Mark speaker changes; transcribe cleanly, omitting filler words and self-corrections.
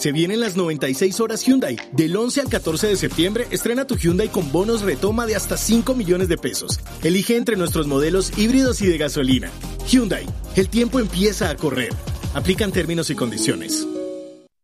Speaker 1: Se vienen las 96 horas Hyundai. Del 11 al 14 de septiembre, estrena tu Hyundai con bonos retoma de hasta 5 millones de pesos. Elige entre nuestros modelos híbridos y de gasolina. Hyundai, el tiempo empieza a correr. Aplican términos y condiciones.